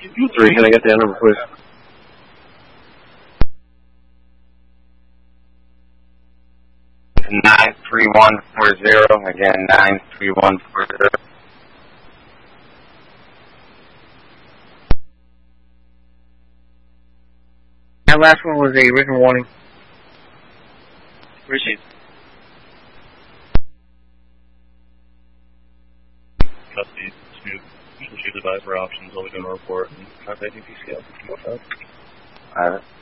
3, can I get that number, please? It's 93140, again, 93140. That last one was a written warning. Received. Custody to receive the advisor options, only going to report and contact UPCL. I have it.